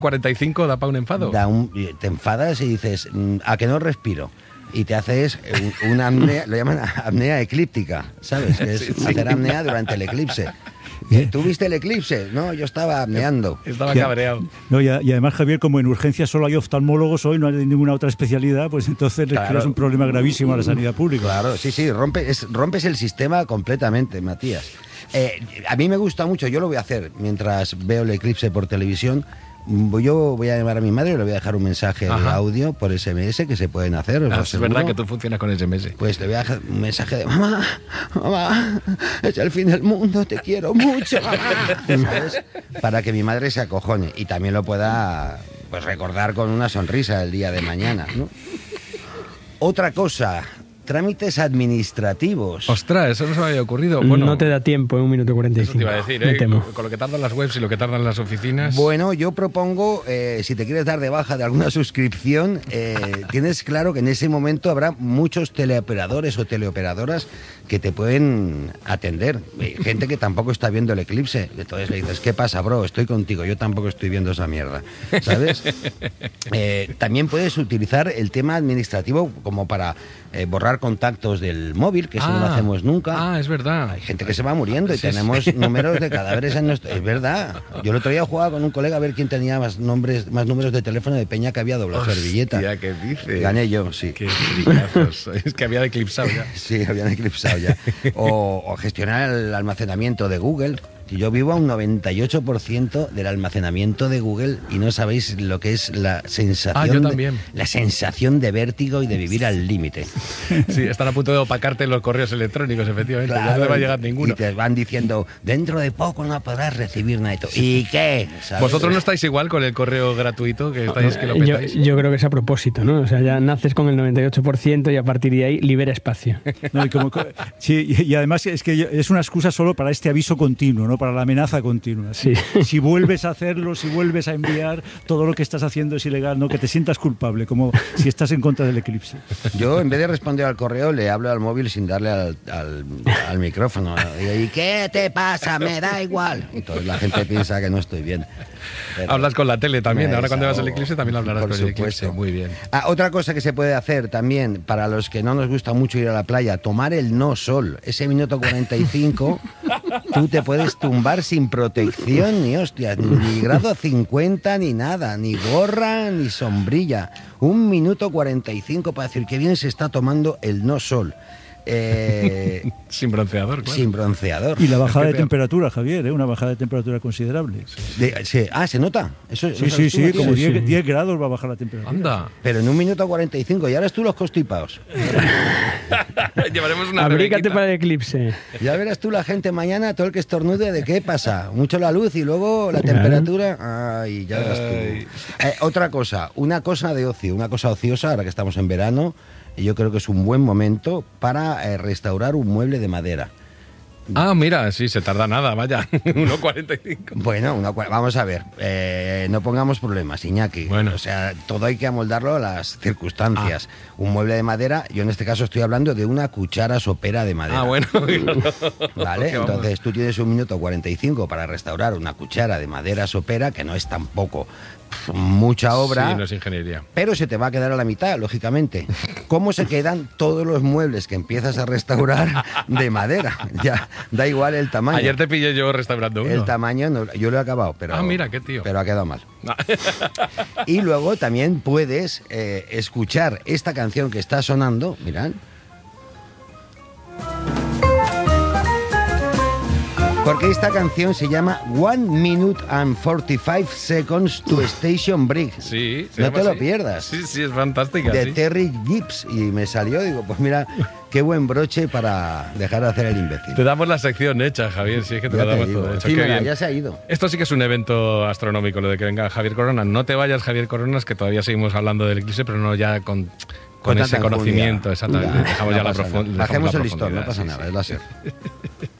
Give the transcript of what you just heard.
45 da para un enfado. Te enfadas y dices, ¿a que no respiro? Y te haces una apnea, lo llaman apnea eclíptica, ¿sabes? Que es hacer apnea durante el eclipse. ¿Tú viste el eclipse? No, yo estaba apneando. Estaba cabreado. No, y además, Javier, como en urgencias solo hay oftalmólogos hoy, no hay ninguna otra especialidad, pues entonces creas un problema gravísimo a la sanidad pública. Claro, sí, rompes el sistema completamente, Matías. A mí me gusta mucho, yo lo voy a hacer mientras veo el eclipse por televisión. Yo voy a llamar a mi madre y le voy a dejar un mensaje de audio por SMS que se pueden hacer. Es verdad que tú funcionas con SMS. Pues le voy a dejar un mensaje de mamá, es el fin del mundo, te quiero mucho, mamá. ¿Sabes? Para que mi madre se acojone y también lo pueda pues recordar con una sonrisa el día de mañana, ¿no? Otra cosa, trámites administrativos. Ostras, eso no se me había ocurrido. Bueno, no te da tiempo en 1 minuto 45. Eso te iba a decir, con lo que tardan las webs y lo que tardan las oficinas. Bueno, yo propongo, si te quieres dar de baja de alguna suscripción, tienes claro que en ese momento habrá muchos teleoperadores o teleoperadoras que te pueden atender. Gente que tampoco está viendo el eclipse. Entonces le dices, ¿qué pasa, bro? Estoy contigo, yo tampoco estoy viendo esa mierda. ¿Sabes? También puedes utilizar el tema administrativo como para borrar contactos del móvil, que eso no lo hacemos nunca. Es verdad. Hay gente que se va muriendo y tenemos números de cadáveres en nuestro... Es verdad. Yo el otro día jugaba con un colega a ver quién tenía más números de teléfono de peña que había doblado servilleta. ¿Qué dices? Gané yo, sí. Qué ricazos. Es que habían eclipsado ya. Sí, habían eclipsado ya. O gestionar el almacenamiento de Google. Yo vivo a un 98% del almacenamiento de Google y no sabéis lo que es la sensación, yo también. La sensación de vértigo y de vivir al límite. Sí, están a punto de opacarte los correos electrónicos, efectivamente. Claro, ya no te va a llegar ninguno. Y te van diciendo, dentro de poco no podrás recibir nada. ¿Y qué? ¿Sabes? ¿Vosotros no estáis igual con el correo gratuito que estáis que lo petáis? Yo creo que es a propósito, ¿no? O sea, ya naces con el 98% y a partir de ahí libera espacio. No, y además es que es una excusa solo para este aviso continuo, ¿no? Para la amenaza continua. Sí. Si vuelves a hacerlo, si vuelves a enviar, todo lo que estás haciendo es ilegal, ¿no? Que te sientas culpable, como si estás en contra del eclipse. Yo, en vez de responder al correo, le hablo al móvil sin darle al micrófono. ¿Y qué te pasa? Me da igual. Entonces la gente piensa que no estoy bien. Pero hablas con la tele también. Ahora cuando veas el eclipse también hablarás con el eclipse. Muy bien. Otra cosa que se puede hacer también, para los que no nos gusta mucho ir a la playa, tomar el no sol. Ese minuto 45, tú te puedes tumbar sin protección, ni hostias, ni grado 50, ni nada, ni gorra, ni sombrilla. 1 minuto 45 para decir que bien se está tomando el no sol. Sin bronceador, claro. Sin bronceador. Y la bajada de temperatura, Javier, una bajada de temperatura considerable. ¿Se nota? Sí, como 10 grados va a bajar la temperatura. Anda. Pero en 1 minuto 45, y ahora tú los constipados. Llevaremos una abrígate para el eclipse. Ya verás tú la gente mañana, todo el que estornude, ¿de qué pasa? Mucho la luz y luego la temperatura. Ay, ya verás tú. Otra cosa, una cosa de ocio, una cosa ociosa, ahora que estamos en verano. Y yo creo que es un buen momento para restaurar un mueble de madera. Mira, sí, se tarda nada, vaya, 1,45. Bueno, vamos a ver, no pongamos problemas, Iñaki. Bueno. O sea, todo hay que amoldarlo a las circunstancias. Un mueble de madera, yo en este caso estoy hablando de una cuchara sopera de madera. Bueno. Vale, entonces tú tienes 1 minuto 45 para restaurar una cuchara de madera sopera, que no es tampoco mucha obra. Sí, no es ingeniería. Pero se te va a quedar a la mitad, lógicamente. ¿Cómo se quedan todos los muebles que empiezas a restaurar de madera? Ya, da igual el tamaño. Ayer te pillé yo restaurando uno. El tamaño, no, yo lo he acabado, pero... mira, qué tío. Pero ha quedado mal. Y luego también puedes escuchar esta canción que está sonando, mirad. Porque esta canción se llama 1 Minute and 45 Seconds to Station Break. Sí, no te lo pierdas. Sí, es fantástica. De Terry Gibbs. Y me salió, digo, pues mira, qué buen broche para dejar de hacer el imbécil. Te damos la sección hecha, Javier, sí es que te la damos todo hecho. Ya se ha ido. Esto sí que es un evento astronómico, lo de que venga Javier Corona. No te vayas, Javier Coronas, que todavía seguimos hablando del eclipse, pero no ya con ese conocimiento. Exactamente. Dejamos ya la profundidad. Bajemos el listón, no pasa nada, es láser.